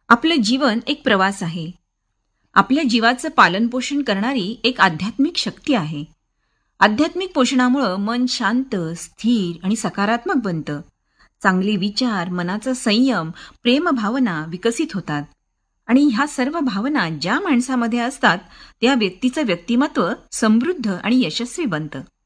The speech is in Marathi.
आपलं जीवन एक प्रवास आहे. आपल्या जीवाचं पालनपोषण करणारी एक आध्यात्मिक शक्ती आहे. आध्यात्मिक पोषणामुळं मन शांत, स्थिर आणि सकारात्मक बनतं. चांगले विचार, मनाचा संयम, प्रेमभावना विकसित होतात. आणि ह्या सर्व भावना ज्या माणसामध्ये असतात, त्या व्यक्तीचं व्यक्तिमत्व समृद्ध आणि यशस्वी बनतं.